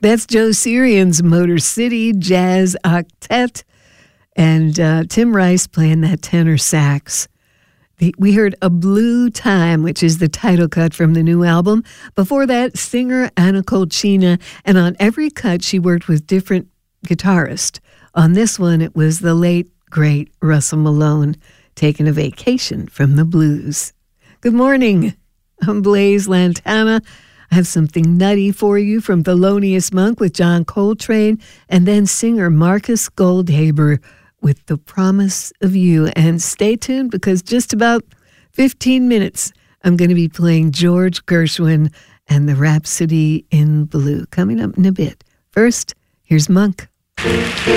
That's Joe Sirian's Motor City Jazz Octet, and Tim Rice playing that tenor sax. We heard A Blue Time, which is the title cut from the new album. Before that, singer Anna Colcina, and on every cut she worked with different guitarists. On this one, it was the late, great Russell Malone, taking a vacation from the blues. Good morning. I'm Blaze Lantana. I have something nutty for you from Thelonious Monk with John Coltrane, and then singer Marcus Goldhaber with The Promise of You. And stay tuned, because just about 15 minutes, I'm going to be playing George Gershwin and the Rhapsody in Blue coming up in a bit. First, here's Monk.